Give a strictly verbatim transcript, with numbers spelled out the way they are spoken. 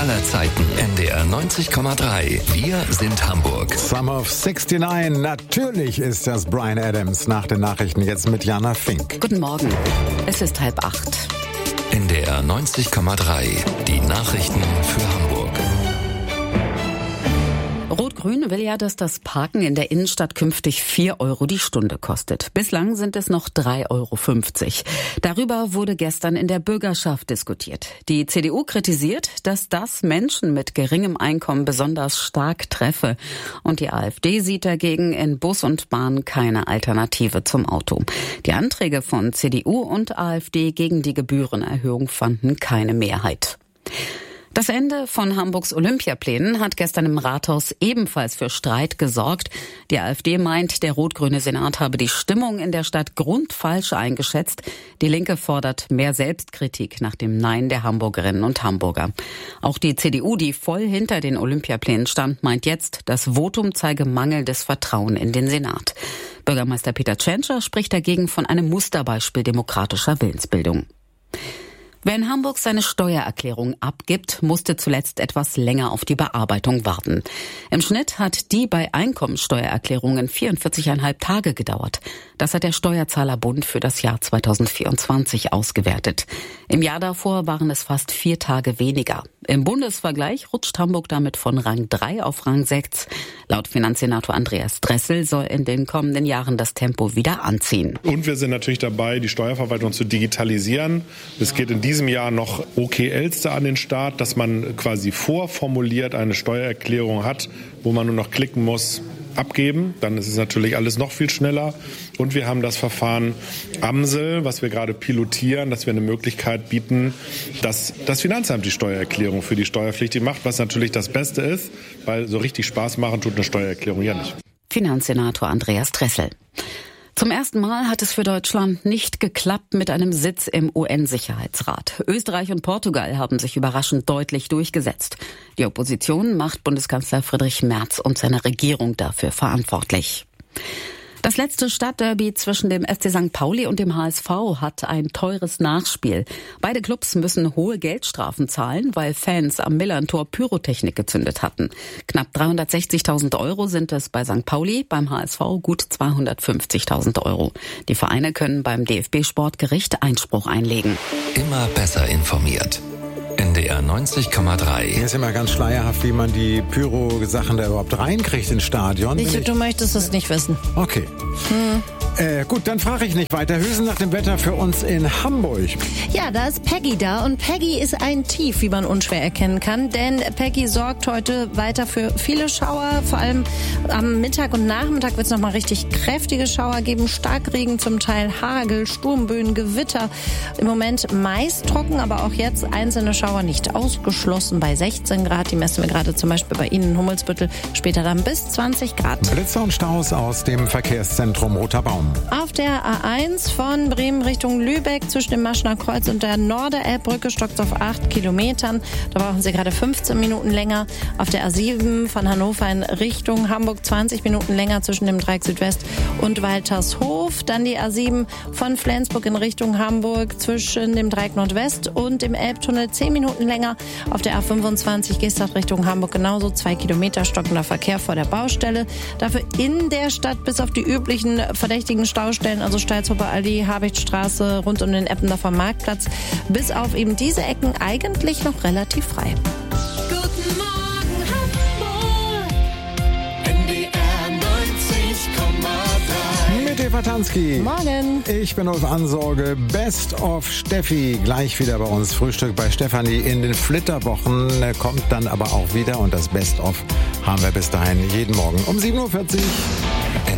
aller Zeiten. N D R neunzig Komma drei. Wir sind Hamburg. Summer of sixty-nine. Natürlich ist das Bryan Adams. Nach den Nachrichten jetzt mit Jana Fink. Guten Morgen. Es ist halb acht. N D R neunzig Komma drei. Die Nachrichten für Hamburg. Rot-Grün will ja, dass das Parken in der Innenstadt künftig vier Euro die Stunde kostet. Bislang sind es noch drei Euro fünfzig. Darüber wurde gestern in der Bürgerschaft diskutiert. Die C D U kritisiert, dass das Menschen mit geringem Einkommen besonders stark treffe. Und die AfD sieht dagegen in Bus und Bahn keine Alternative zum Auto. Die Anträge von C D U und AfD gegen die Gebührenerhöhung fanden keine Mehrheit. Das Ende von Hamburgs Olympiaplänen hat gestern im Rathaus ebenfalls für Streit gesorgt. Die AfD meint, der rot-grüne Senat habe die Stimmung in der Stadt grundfalsch eingeschätzt. Die Linke fordert mehr Selbstkritik nach dem Nein der Hamburgerinnen und Hamburger. Auch die C D U, die voll hinter den Olympiaplänen stand, meint jetzt, das Votum zeige mangelndes Vertrauen in den Senat. Bürgermeister Peter Tschentscher spricht dagegen von einem Musterbeispiel demokratischer Willensbildung. Wer in Hamburg seine Steuererklärung abgibt, musste zuletzt etwas länger auf die Bearbeitung warten. Im Schnitt hat die bei Einkommensteuererklärungen vierundvierzig Komma fünf Tage gedauert. Das hat der Steuerzahlerbund für das Jahr zweitausendvierundzwanzig ausgewertet. Im Jahr davor waren es fast vier Tage weniger. Im Bundesvergleich rutscht Hamburg damit von Rang drei auf Rang sechs. Laut Finanzsenator Andreas Dressel soll in den kommenden Jahren das Tempo wieder anziehen. Und wir sind natürlich dabei, die Steuerverwaltung zu digitalisieren. Es geht in diesem Jahr noch O K Ls an den Start, dass man quasi vorformuliert eine Steuererklärung hat, wo man nur noch klicken muss, abgeben. Dann ist es natürlich alles noch viel schneller. Und wir haben das Verfahren Amsel, was wir gerade pilotieren, dass wir eine Möglichkeit bieten, dass das Finanzamt die Steuererklärung für die Steuerpflichtigen macht, was natürlich das Beste ist, weil so richtig Spaß machen tut eine Steuererklärung ja nicht. Finanzsenator Andreas Dressel. Zum ersten Mal hat es für Deutschland nicht geklappt mit einem Sitz im U N-Sicherheitsrat. Österreich und Portugal haben sich überraschend deutlich durchgesetzt. Die Opposition macht Bundeskanzler Friedrich Merz und seine Regierung dafür verantwortlich. Das letzte Stadtderby zwischen dem F C Sankt Pauli und dem H S V hat ein teures Nachspiel. Beide Clubs müssen hohe Geldstrafen zahlen, weil Fans am Millerntor Pyrotechnik gezündet hatten. Knapp dreihundertsechzigtausend Euro sind es bei Sankt Pauli, beim H S V gut zweihundertfünfzigtausend Euro. Die Vereine können beim D F B-Sportgericht Einspruch einlegen. Immer besser informiert. N D R neunzig Komma drei. Mir ist immer ganz schleierhaft, wie man die Pyro-Sachen da überhaupt reinkriegt ins Stadion. Ich, ich, du möchtest es nicht wissen. Okay. Hm. Äh, gut, dann frage ich nicht weiter. Höchstens nach dem Wetter für uns in Hamburg. Ja, da ist Peggy da und Peggy ist ein Tief, wie man unschwer erkennen kann, denn Peggy sorgt heute weiter für viele Schauer, vor allem am Mittag und Nachmittag wird es nochmal richtig kräftige Schauer geben, Starkregen, zum Teil Hagel, Sturmböen, Gewitter. Im Moment meist trocken, aber auch jetzt einzelne Schauer nicht ausgeschlossen bei sechzehn Grad. Die messen wir gerade zum Beispiel bei Ihnen in Hummelsbüttel, später dann bis zwanzig Grad. Blitzer und Staus aus dem Verkehrszentrum Roter Baum. Auf der A eins von Bremen Richtung Lübeck zwischen dem Maschner Kreuz und der Norderelbbrücke stockt es auf acht Kilometern. Da brauchen Sie gerade fünfzehn Minuten länger. Auf der A sieben von Hannover in Richtung Hamburg zwanzig Minuten länger zwischen dem Dreieck Südwest und Waltershof. Dann die A sieben von Flensburg in Richtung Hamburg zwischen dem Dreieck Nordwest und dem Elbtunnel zehn Minuten länger. Auf der A fünfundzwanzig Gestert Richtung Hamburg genauso zwei Kilometer stockender Verkehr vor der Baustelle. Dafür in der Stadt bis auf die üblichen verdächtigen Staustellen, also Steilshupper Allee, Habichtstraße, rund um den Eppendorfer Marktplatz, bis auf eben diese Ecken eigentlich noch relativ frei. Guten Morgen Hamburg, N D R neunzig Komma drei. Mit Eva Tanski. Morgen. Ich bin auf Ansorge. Best of Steffi. Gleich wieder bei uns. Frühstück bei Stefanie in den Flitterwochen. Kommt dann aber auch wieder. Und das Best of haben wir bis dahin jeden Morgen um sieben Uhr vierzig.